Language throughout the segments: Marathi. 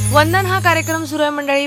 वंदन हा कार्यक्रम सुरू आहे मंडळी.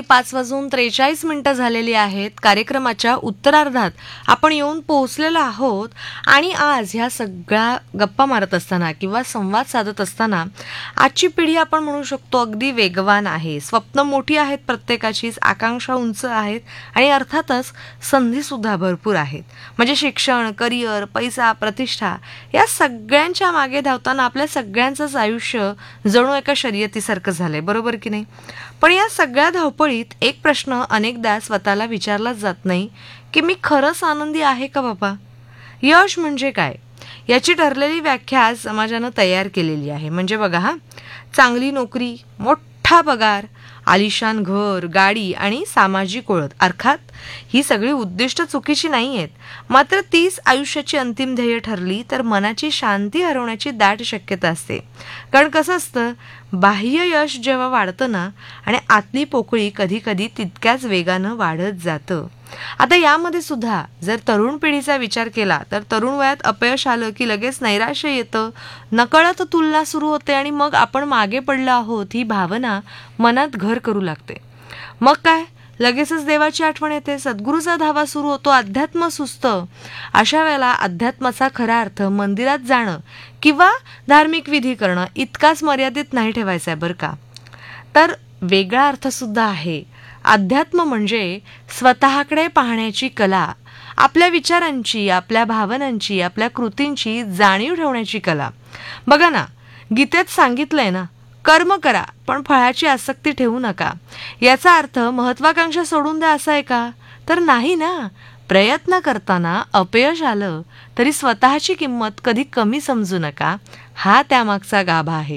5:43 झालेली आहेत. कार्यक्रमाच्या उत्तरार्धात आपण येऊन पोहोचलेलो आहोत आणि आज ह्या सगळ्या गप्पा मारत असताना किंवा संवाद साधत असताना आजची पिढी आपण म्हणू शकतो अगदी वेगवान आहे. स्वप्न मोठी आहेत प्रत्येकाचीच, आकांक्षा उंच आहेत आणि अर्थातच संधीसुद्धा भरपूर आहेत. म्हणजे शिक्षण, करिअर, पैसा, प्रतिष्ठा या सगळ्यांच्या मागे धावताना आपल्या सगळ्यांचंच आयुष्य जणू एका शर्यतीसारखं झालंय, बरोबर की नाही? पण या सगळ्या धावपळीत एक प्रश्न अनेकदा स्वतःला विचारलाच जात नाही की मी खरंच आनंदी आहे का बाबा? यश म्हणजे काय याची ठरलेली व्याख्या समाजानं तयार केलेली आहे. म्हणजे बघा हा, चांगली नोकरी, मोठा पगार, आलिशान घर, गाडी आणि सामाजिक ओळख. अर्थात ही सगळी उद्दिष्ट चुकीची नाही आहेत, मात्र तीच आयुष्याची अंतिम ध्येय ठरली तर मनाची शांती हरवण्याची दाट शक्यता असते. कारण कसं असतं, बाह्य यश जेव्हा वाढतं ना आणि आतली पोकळी कधी कधी तितक्याच वेगानं वाढत जातं. आता यामध्ये सुद्धा जर तरुण पिढीचा विचार केला तर तरुण वयात अपयश आलं की लगेच नैराश्य येतं, नकळत तुलना सुरू होते आणि मग आपण मागे पडलो आहोत ही भावना मनात घर करू लागते. मग काय, लगेचच देवाची आठवण येते, सद्गुरूचा धावा सुरू होतो, अध्यात्म सुचतं. अशा वेळेला अध्यात्माचा खरा अर्थ मंदिरात जाणं किंवा धार्मिक विधी करणं इतकाच मर्यादित नाही ठेवायचा आहे बरं का. तर वेगळा अर्थ सुद्धा आहे. अध्यात्म म्हणजे स्वतःकडे पाहण्याची कला, आपल्या विचारांची, आपल्या भावनांची, आपल्या कृतींची जाणीव ठेवण्याची कला. बघा ना, गीतेत सांगितलंय ना, कर्म करा पण फळाची आसक्ती ठेवू नका. याचा अर्थ महत्वाकांक्षा सोडून द्या असा आहे का? तर नाही ना. प्रयत्न करताना अपयश आलं तरी स्वतःची किंमत कधी कमी समजू नका, हा त्यामागचा गाभा आहे.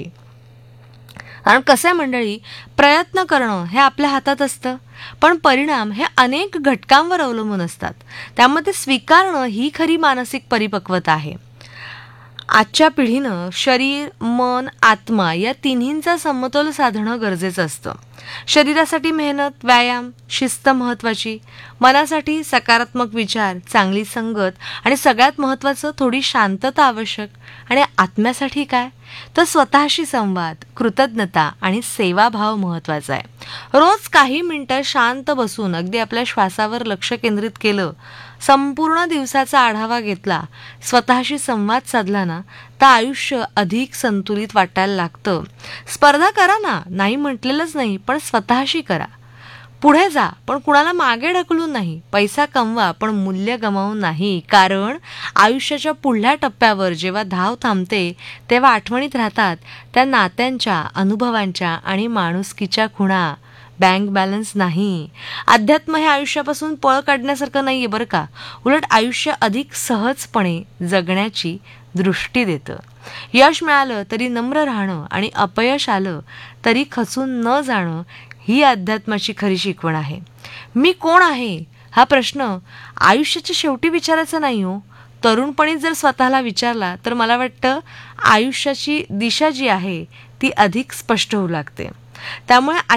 कारण कसं आहे मंडळी, प्रयत्न करणं हे आपल्या हातात असतं, पण परिणाम हे अनेक घटकांवर अवलंबून असतात. त्यामध्ये स्वीकारणं ही खरी मानसिक परिपक्वता आहे. आजच्या पिढीनं शरीर, मन, आत्मा या तिन्हींचा समतोल साधणं गरजेचं असतं. शरीरासाठी मेहनत, व्यायाम, शिस्त महत्त्वाची, मनासाठी सकारात्मक विचार, चांगली संगत आणि सगळ्यात महत्त्वाचं थोडी शांतता आवश्यक. आणि आत्म्यासाठी काय, तर स्वतःशी संवाद, कृतज्ञता आणि सेवाभाव महत्त्वाचा आहे. रोज काही मिनिटं शांत बसून अगदी आपल्या श्वासावर लक्ष केंद्रित केलं, संपूर्ण दिवसाचा आढावा घेतला, स्वतःशी संवाद साधला ना तर आयुष्य अधिक संतुलित वाटायला लागतं. स्पर्धा करा ना, नाही म्हटलेलंच नाही, पण स्वतःशी करा. पुढे जा पण कुणाला मागे ढकलून नाही. पैसा कमवा पण मूल्य गमावून नाही. कारण आयुष्याच्या पुढल्या टप्प्यावर जेव्हा धाव थांबते तेव्हा आठवणीत राहतात त्या नात्यांच्या, अनुभवांच्या आणि माणुसकीच्या खुणा, बँक बॅलन्स नाही. अध्यात्म हे आयुष्यापासून पळ काढण्यासारखं नाही आहे बरं का. उलट आयुष्य अधिक सहजपणे जगण्याची दृष्टी देतं. यश मिळालं तरी नम्र राहणं आणि अपयश आलं तरी खचून न जाणं ही अध्यात्माची खरी शिकवण आहे. मी कोण आहे हा प्रश्न आयुष्याच्या शेवटी विचारायचा नाही हो. तरुणपणी जर स्वतःला विचारला तर मला वाटतं आयुष्याची दिशा जी आहे ती अधिक स्पष्ट होऊ लागते. त्यामुळे